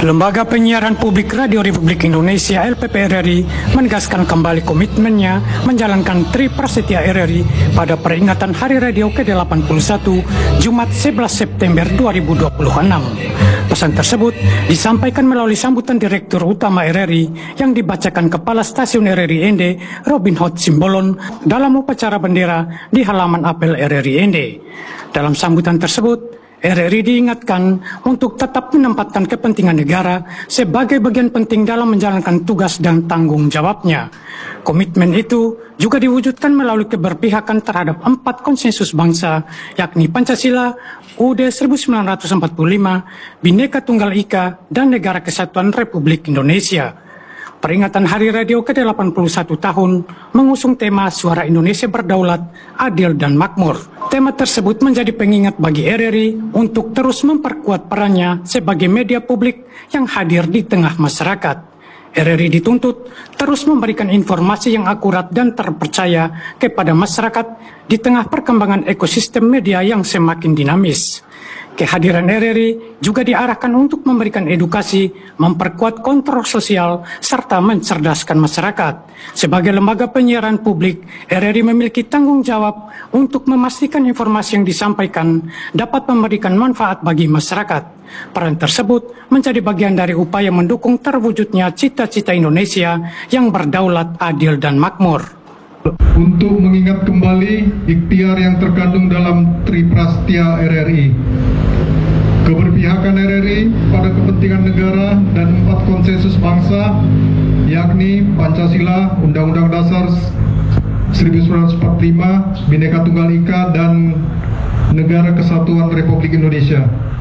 Lembaga Penyiaran Publik Radio Republik Indonesia LPP RRI menegaskan kembali komitmennya menjalankan Tri Prasetya RRI pada peringatan Hari Radio ke-81 Jumat 11 September 2026. Pesan tersebut disampaikan melalui sambutan Direktur Utama RRI yang dibacakan Kepala Stasiun RRI Ende, Robin Hood Simbolon, dalam upacara bendera di halaman apel RRI Ende. Dalam sambutan tersebut, RRI diingatkan untuk tetap menempatkan kepentingan negara sebagai bagian penting dalam menjalankan tugas dan tanggung jawabnya. Komitmen itu juga diwujudkan melalui keberpihakan terhadap 4 konsensus bangsa, yakni Pancasila, UUD 1945, Bhinneka Tunggal Ika, dan Negara Kesatuan Republik Indonesia. Peringatan Hari Radio ke-81 tahun mengusung tema Suara Indonesia Berdaulat, Adil dan Makmur. Tema tersebut menjadi pengingat bagi RRI untuk terus memperkuat perannya sebagai media publik yang hadir di tengah masyarakat. RRI dituntut terus memberikan informasi yang akurat dan terpercaya kepada masyarakat di tengah perkembangan ekosistem media yang semakin dinamis. Kehadiran RRI juga diarahkan untuk memberikan edukasi, memperkuat kontrol sosial, serta mencerdaskan masyarakat. Sebagai lembaga penyiaran publik, RRI memiliki tanggung jawab untuk memastikan informasi yang disampaikan dapat memberikan manfaat bagi masyarakat. Peran tersebut menjadi bagian dari upaya mendukung terwujudnya cita-cita Indonesia yang berdaulat, adil, dan makmur. Untuk mengingat kembali ikhtiar yang terkandung dalam Tri Prasetya RRI, keberpihakan RRI pada kepentingan negara dan 4 konsensus bangsa, yakni Pancasila, Undang-Undang Dasar 1945, Bhinneka Tunggal Ika, dan Negara Kesatuan Republik Indonesia.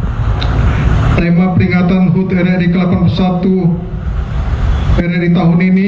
Tema peringatan HUT RRI ke-81 RRI tahun ini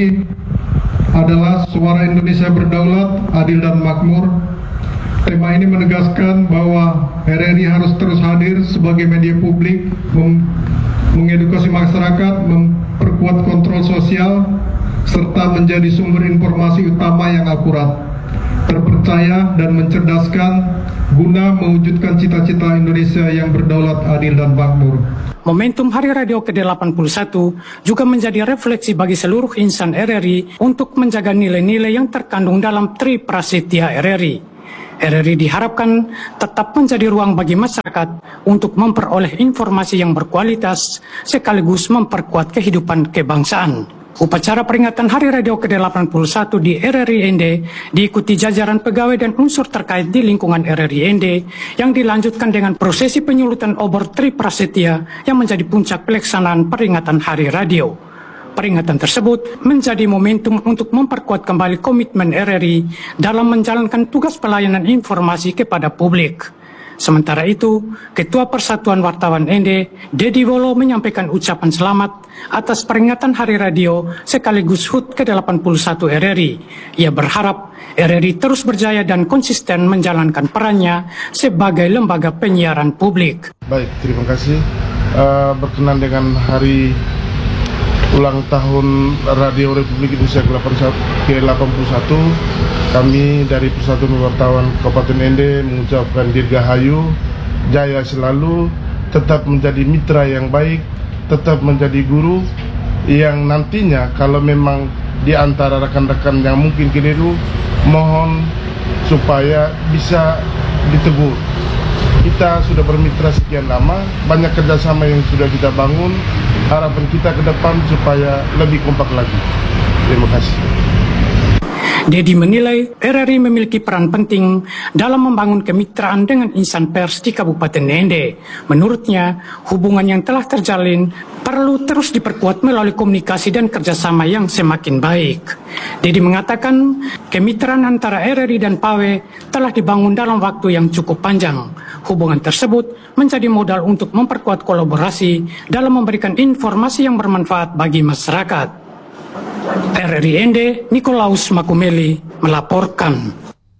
adalah Suara Indonesia Berdaulat, Adil dan Makmur. Tema ini menegaskan bahwa RRI harus terus hadir sebagai media publik, mengedukasi masyarakat, memperkuat kontrol sosial, serta menjadi sumber informasi utama yang akurat, terpercaya, dan mencerdaskan guna mewujudkan cita-cita Indonesia yang berdaulat, adil, dan makmur. Momentum Hari Radio ke-81 juga menjadi refleksi bagi seluruh insan RRI untuk menjaga nilai-nilai yang terkandung dalam Tri Prasetya RRI. RRI diharapkan tetap menjadi ruang bagi masyarakat untuk memperoleh informasi yang berkualitas sekaligus memperkuat kehidupan kebangsaan. Upacara peringatan Hari Radio ke-81 di RRI Ende diikuti jajaran pegawai dan unsur terkait di lingkungan RRI Ende yang dilanjutkan dengan prosesi penyulutan obor Tri Prasetya yang menjadi puncak pelaksanaan peringatan Hari Radio. Peringatan tersebut menjadi momentum untuk memperkuat kembali komitmen RRI dalam menjalankan tugas pelayanan informasi kepada publik. Sementara itu, Ketua Persatuan Wartawan Ende, Dedi Wolo, menyampaikan ucapan selamat atas peringatan Hari Radio sekaligus HUT ke-81 RRI. Ia berharap RRI terus berjaya dan konsisten menjalankan perannya sebagai lembaga penyiaran publik. Baik, terima kasih. Berkenan dengan hari ulang tahun Radio Republik Indonesia ke-81, kami dari Persatuan Wartawan Kabupaten Ende mengucapkan dirgahayu, jaya selalu, tetap menjadi mitra yang baik, tetap menjadi guru yang nantinya kalau memang di antara rekan-rekan yang mungkin keliru, mohon supaya bisa ditegur. Kita sudah bermitra sekian lama, banyak kerjasama yang sudah kita bangun. Harapan kita ke depan supaya lebih kompak lagi. Terima kasih. Dedi menilai RRI memiliki peran penting dalam membangun kemitraan dengan insan pers di Kabupaten Ende. Menurutnya, hubungan yang telah terjalin perlu terus diperkuat melalui komunikasi dan kerjasama yang semakin baik. Dedi mengatakan, kemitraan antara RRI dan PAWE telah dibangun dalam waktu yang cukup panjang. Hubungan tersebut menjadi modal untuk memperkuat kolaborasi dalam memberikan informasi yang bermanfaat bagi masyarakat. RRI Ende, Nikolaus Makumeli melaporkan.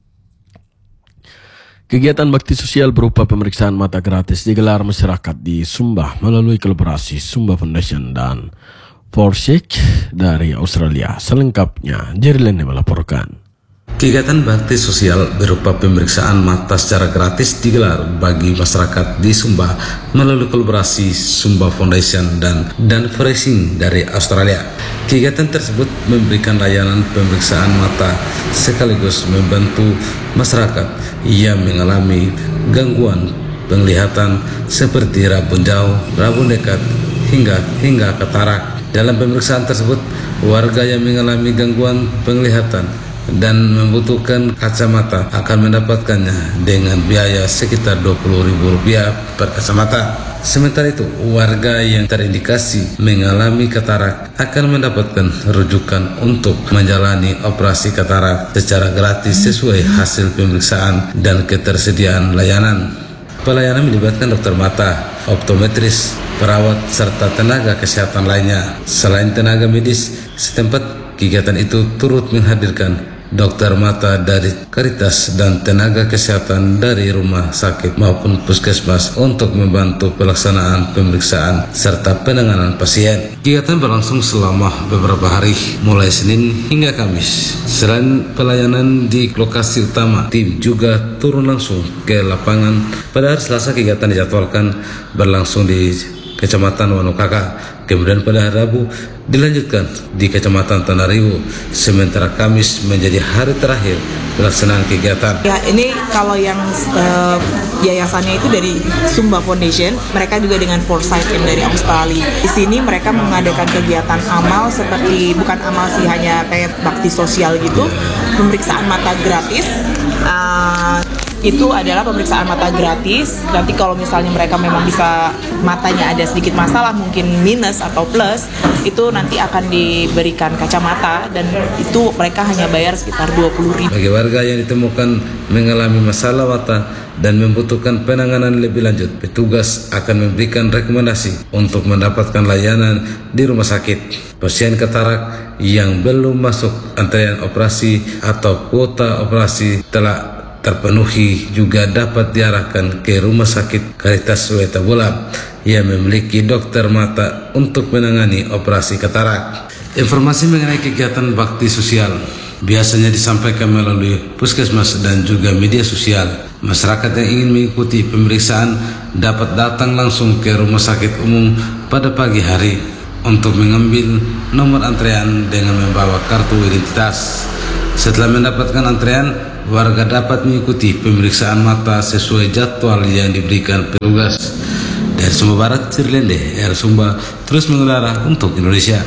Kegiatan bakti sosial berupa pemeriksaan mata gratis digelar masyarakat di Sumba melalui kolaborasi Sumba Foundation dan Forsake dari Australia. Selengkapnya, Jerry Lene melaporkan. Kegiatan bakti sosial berupa pemeriksaan mata secara gratis digelar bagi masyarakat di Sumba melalui kolaborasi Sumba Foundation dan Freshing dari Australia. Kegiatan tersebut memberikan layanan pemeriksaan mata sekaligus membantu masyarakat yang mengalami gangguan penglihatan seperti rabun jauh, rabun dekat, hingga katarak. Dalam pemeriksaan tersebut, warga yang mengalami gangguan penglihatan dan membutuhkan kacamata akan mendapatkannya dengan biaya sekitar Rp20.000 per kacamata. Sementara itu, warga yang terindikasi mengalami katarak akan mendapatkan rujukan untuk menjalani operasi katarak secara gratis sesuai hasil pemeriksaan dan ketersediaan layanan. Pelayanan melibatkan dokter mata, optometris, perawat, serta tenaga kesehatan lainnya. Selain tenaga medis setempat, kegiatan itu turut menghadirkan dokter mata dari Caritas dan tenaga kesehatan dari rumah sakit maupun puskesmas untuk membantu pelaksanaan pemeriksaan serta penanganan pasien. Kegiatan berlangsung selama beberapa hari, mulai Senin hingga Kamis. Selain pelayanan di lokasi utama, tim juga turun langsung ke lapangan. Pada hari Selasa, kegiatan dijadwalkan berlangsung di Kecamatan Wanokaka, kemudian pada hari Rabu dilanjutkan di Kecamatan Tanariwu, sementara Kamis menjadi hari terakhir pelaksanaan kegiatan. Ya, ini kalau yang yayasannya itu dari Sumba Foundation, mereka juga dengan Foresight yang dari Australia. Di sini mereka mengadakan kegiatan amal seperti, bukan amal sih, hanya kayak bakti sosial gitu, pemeriksaan mata gratis. Itu adalah pemeriksaan mata gratis. Nanti kalau misalnya mereka memang bisa matanya ada sedikit masalah, mungkin minus atau plus, itu nanti akan diberikan kacamata dan itu mereka hanya bayar sekitar Rp20.000. Bagi warga yang ditemukan mengalami masalah mata dan membutuhkan penanganan lebih lanjut, petugas akan memberikan rekomendasi untuk mendapatkan layanan di rumah sakit. Pasien katarak yang belum masuk antrean operasi atau kuota operasi telah terpenuhi juga dapat diarahkan ke Rumah Sakit Caritas Weta Bulab yang memiliki dokter mata untuk menangani operasi katarak. Informasi mengenai kegiatan bakti sosial biasanya disampaikan melalui puskesmas dan juga media sosial. Masyarakat yang ingin mengikuti pemeriksaan dapat datang langsung ke Rumah Sakit Umum pada pagi hari untuk mengambil nomor antrean dengan membawa kartu identitas. Setelah mendapatkan antrean, warga dapat mengikuti pemeriksaan mata sesuai jadwal yang diberikan petugas. Dari Sumba Barat, Sirlende, Air Sumba terus mengudara untuk Indonesia.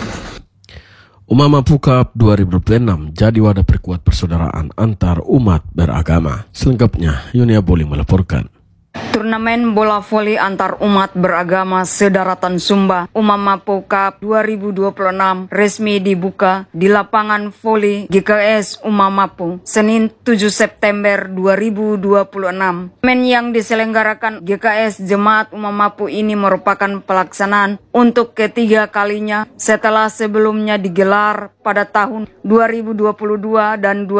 Umama Pukap 2026 jadi wadah perkuat persaudaraan antar umat beragama. Selengkapnya, Yunia Boli melaporkan. Turnamen bola voli antar umat beragama sedaratan Sumba Umamapo Cup 2026 resmi dibuka di lapangan voli GKS Umamapo Senin 7 September 2026. Turnamen yang diselenggarakan GKS Jemaat Umamapo ini merupakan pelaksanaan untuk ketiga kalinya setelah sebelumnya digelar pada tahun 2022 dan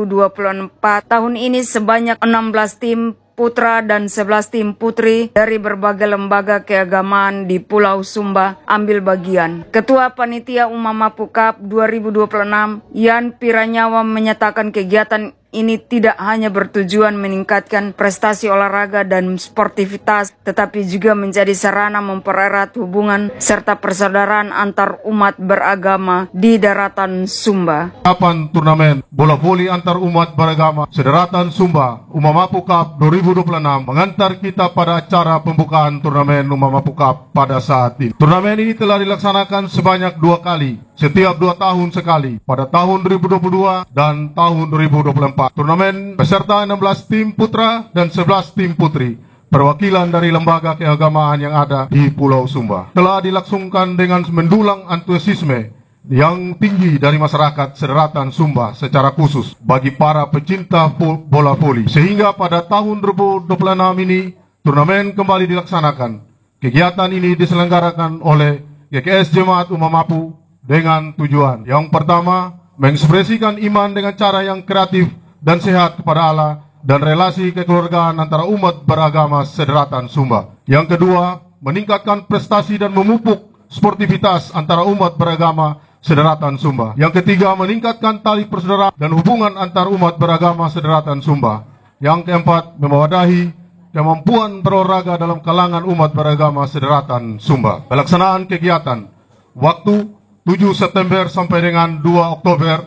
2024. Tahun ini sebanyak 16 tim putra dan 11 tim putri dari berbagai lembaga keagamaan di Pulau Sumba ambil bagian. Ketua Panitia Umamapo Cup 2026, Yan Piranyawa, menyatakan kegiatan ini tidak hanya bertujuan meningkatkan prestasi olahraga dan sportivitas, tetapi juga menjadi sarana mempererat hubungan serta persaudaraan antar umat beragama di daratan Sumba. Kapan turnamen bola voli antar umat beragama sedaratan Sumba Umamapo Cup 2026 mengantar kita pada acara pembukaan turnamen Umamapo Cup pada saat ini. Turnamen ini telah dilaksanakan sebanyak 2 kali, setiap 2 tahun sekali, pada tahun 2022 dan tahun 2024. Turnamen beserta 16 tim putra dan 11 tim putri, perwakilan dari lembaga keagamaan yang ada di Pulau Sumba, telah dilangsungkan dengan mendulang antusiasme yang tinggi dari masyarakat sedaratan Sumba secara khusus bagi para pecinta bola voli, sehingga pada tahun 2026 ini turnamen kembali dilaksanakan. Kegiatan ini diselenggarakan oleh GKS Jemaat Umamapo dengan tujuan yang pertama, mengekspresikan iman dengan cara yang kreatif dan sehat kepada Allah dan relasi kekeluargaan antara umat beragama sedaratan Sumba. Yang kedua, meningkatkan prestasi dan memupuk sportivitas antara umat beragama sederatan Sumba. Yang ketiga, meningkatkan tali persaudaraan dan hubungan antar umat beragama sederatan Sumba. Yang keempat, mewadahi kemampuan berolahraga dalam kalangan umat beragama sederatan Sumba. Pelaksanaan kegiatan waktu 7 September sampai dengan 2 Oktober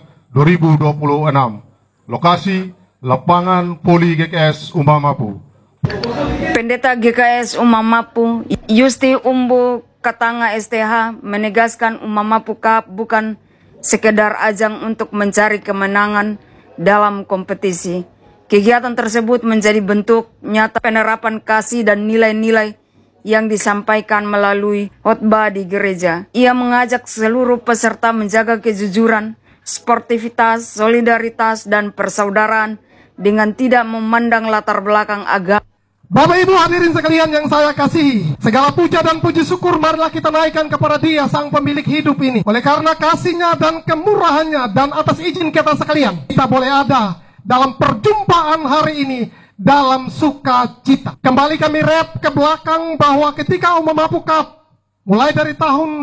2026. Lokasi lapangan Poli GKS Umamapu. Pendeta GKS Umamapu Yusti Umbu Katanga STH menegaskan Umamapu Cup bukan sekedar ajang untuk mencari kemenangan dalam kompetisi. Kegiatan tersebut menjadi bentuk nyata penerapan kasih dan nilai-nilai yang disampaikan melalui khotbah di gereja. Ia mengajak seluruh peserta menjaga kejujuran, sportivitas, solidaritas, dan persaudaraan dengan tidak memandang latar belakang agama. Bapak Ibu hadirin sekalian yang saya kasihi, segala puja dan puji syukur marilah kita naikkan kepada Dia sang pemilik hidup ini. Oleh karena kasih-Nya dan kemurahan-Nya dan atas izin kita sekalian, kita boleh ada dalam perjumpaan hari ini dalam sukacita. Kembali kami rep ke belakang bahwa ketika Umamapu Cup mulai dari tahun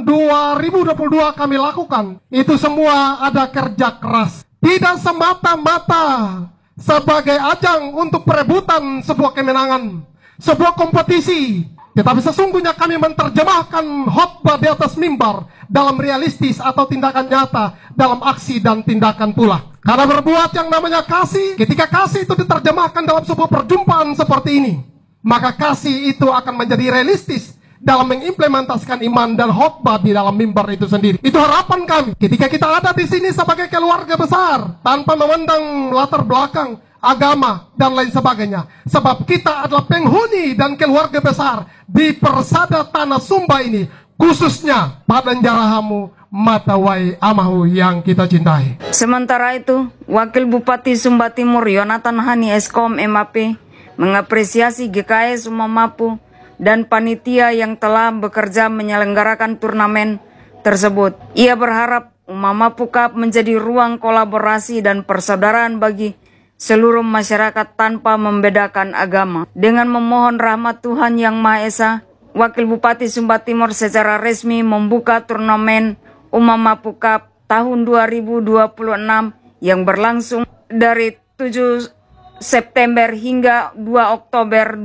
2022 kami lakukan, itu semua ada kerja keras. Tidak semata-mata sebagai ajang untuk perebutan sebuah kemenangan, sebuah kompetisi, tetapi sesungguhnya kami menerjemahkan khotbah di atas mimbar dalam realistis atau tindakan nyata dalam aksi dan tindakan pula. Karena berbuat yang namanya kasih, ketika kasih itu diterjemahkan dalam sebuah perjumpaan seperti ini, maka kasih itu akan menjadi realistis dalam mengimplementasikan iman dan khotbah di dalam mimbar itu sendiri. Itu harapan kami ketika kita ada di sini sebagai keluarga besar, tanpa memandang latar belakang, agama, dan lain sebagainya. Sebab kita adalah penghuni dan keluarga besar di persada tanah Sumba ini, khususnya Padanjarahamu Matawai Amahu yang kita cintai. Sementara itu, Wakil Bupati Sumba Timur Yonatan Hani Eskom MAP mengapresiasi GKS Umamapu dan panitia yang telah bekerja menyelenggarakan turnamen tersebut. Ia berharap Umamapu Cup menjadi ruang kolaborasi dan persaudaraan bagi seluruh masyarakat tanpa membedakan agama. Dengan memohon rahmat Tuhan Yang Maha Esa, Wakil Bupati Sumba Timur secara resmi membuka turnamen Umamapu Cup tahun 2026 yang berlangsung dari 7 September hingga 2 Oktober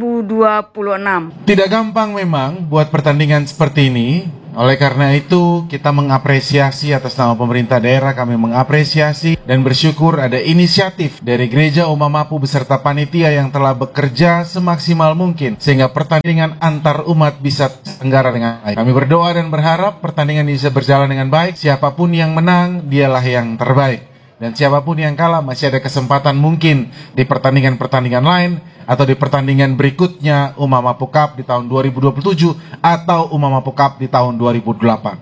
2026. Tidak gampang memang buat pertandingan seperti ini. Oleh karena itu, kita mengapresiasi atas nama pemerintah daerah, kami mengapresiasi dan bersyukur ada inisiatif dari Gereja Umamapu beserta panitia yang telah bekerja semaksimal mungkin sehingga pertandingan antar umat bisa terselenggara dengan baik. Kami berdoa dan berharap pertandingan bisa berjalan dengan baik. Siapapun yang menang, dialah yang terbaik. Dan siapapun yang kalah masih ada kesempatan mungkin di pertandingan-pertandingan lain atau di pertandingan berikutnya Umamapu Cup di tahun 2027 atau Umamapu Cup di tahun 2028.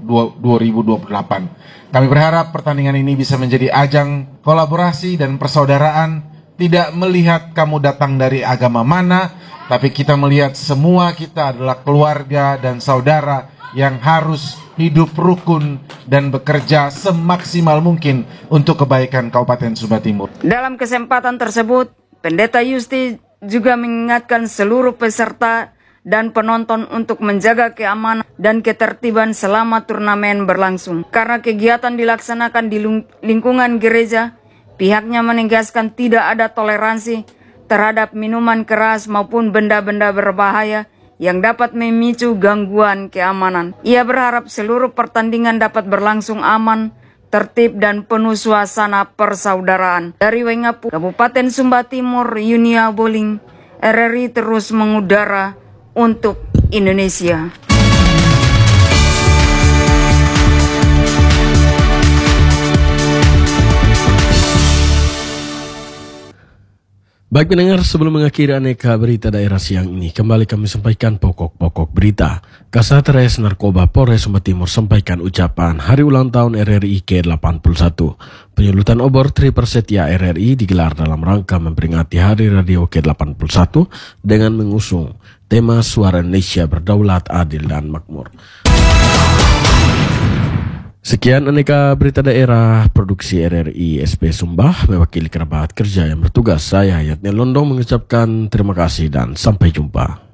Kami berharap pertandingan ini bisa menjadi ajang kolaborasi dan persaudaraan, tidak melihat kamu datang dari agama mana, tapi kita melihat semua kita adalah keluarga dan saudara yang harus hidup rukun dan bekerja semaksimal mungkin untuk kebaikan Kabupaten Sumba Timur. Dalam kesempatan tersebut, Pendeta Yusti juga mengingatkan seluruh peserta dan penonton untuk menjaga keamanan dan ketertiban selama turnamen berlangsung. Karena kegiatan dilaksanakan di lingkungan gereja, pihaknya menegaskan tidak ada toleransi terhadap minuman keras maupun benda-benda berbahaya yang dapat memicu gangguan keamanan. Ia berharap seluruh pertandingan dapat berlangsung aman, tertib, dan penuh suasana persaudaraan. Dari Wengapu, Kabupaten Sumba Timur, Yunia Boling, RRI terus mengudara untuk Indonesia. Baik pendengar, sebelum mengakhiri aneka berita daerah siang ini, kembali kami sampaikan pokok-pokok berita. Kasat Res Narkoba Polres Sumba Timur sampaikan ucapan Hari Ulang Tahun RRI ke-81. Penyulutan obor Tri Prasetya RRI digelar dalam rangka memperingati Hari Radio ke-81 dengan mengusung tema Suara Indonesia Berdaulat, Adil, dan Makmur. Sekian aneka berita daerah produksi RRI SP Sumba, mewakili kerabat kerja yang bertugas. Saya Yatne Londong mengucapkan terima kasih dan sampai jumpa.